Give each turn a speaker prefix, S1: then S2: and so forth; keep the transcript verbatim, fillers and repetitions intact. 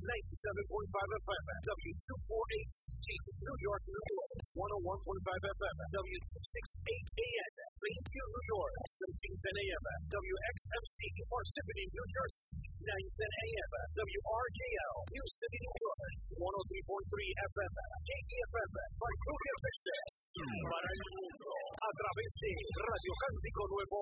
S1: ninety-seven point five F M, W two forty-eight C G, New York, New York, one oh one point five F M, W two sixty-eight A M, Plainview, New York, thirteen ten A M, W X M C, Parsippany, New Jersey, nine ten A M, W R K L, New City, New York, one oh three point three F M, K D F M, Vancouver, Texas, para el mundo, a través de Radio Cántico Nuevo.